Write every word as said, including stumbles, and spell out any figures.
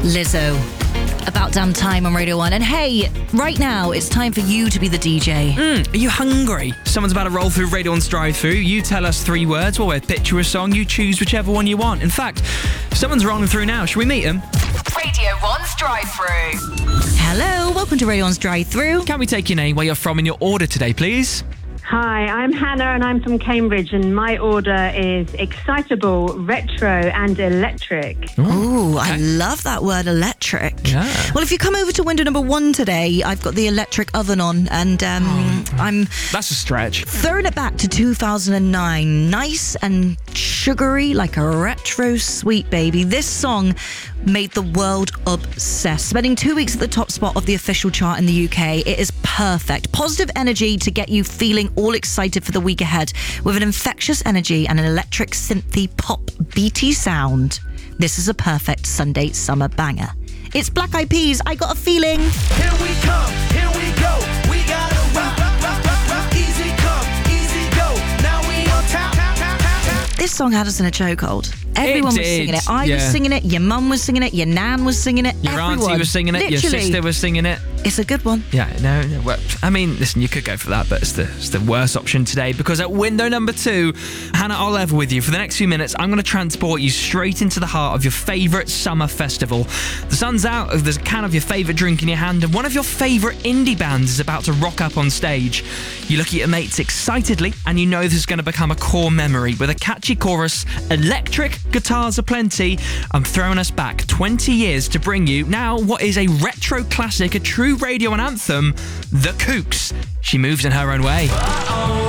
Lizzo. About Damn Time on Radio one. And hey, right now, it's time for you to be the D J. Mm, are you hungry? Someone's about to roll through Radio one's drive-through. You tell us three words, we'll pitch you a song, you choose whichever one you want. In fact, someone's rolling through now. Should we meet him? Radio one's drive-through. Hello, welcome to Radio one's drive-through. Can we take your name, where you're from, and your order today, please? Hi, I'm Hannah and I'm from Cambridge, and my order is excitable, retro and electric. Ooh, okay. I love that word, electric. Yeah. Well, if you come over to window number one today, I've got the electric oven on, and um, oh, I'm... That's a stretch. Throwing it back to two thousand nine. Nice and sugary, like a retro sweet baby. This song made the world obsessed. Spending two weeks at the top spot of the official chart in the U K, it is perfect. Positive energy to get you feeling all excited for the week ahead, with an infectious energy and an electric synthy pop beaty sound. This is a perfect Sunday summer banger. It's Black Eyed Peas, I Got a Feeling. Here we come, here we go. We gotta rock, rock, rock, rock, rock. Easy come, easy go. Now we on top. This song had us in a chokehold. Everyone It was did, singing it. I yeah. was singing it. Your mum was singing it. Your nan was singing it. Your Everyone. auntie was singing it. Literally. Your sister was singing it. It's a good one. Yeah, no, no, well, I mean, listen, you could go for that, but it's the, it's the worst option today, because at window number two, Hannah, I'll level with you. For the next few minutes, I'm going to transport you straight into the heart of your favourite summer festival. The sun's out, there's a can of your favourite drink in your hand, and one of your favourite indie bands is about to rock up on stage. You look at your mates excitedly, and you know this is going to become a core memory. With a catchy chorus, electric guitars aplenty, I'm throwing us back twenty years to bring you now what is a retro classic, a true Radio one anthem, The Kooks. She moves in her own way. Uh-oh.